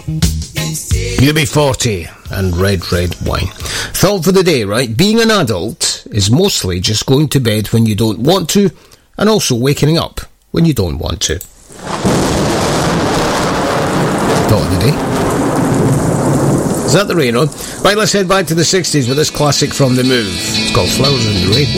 UB40 and Red, Red Wine. Thought for the day, right? Being an adult is mostly just going to bed when you don't want to, and also waking up when you don't want to. Thought of the day. Is that the rain on? Right, let's head back to the 60s with this classic from The Move. It's called Flowers in the Rain.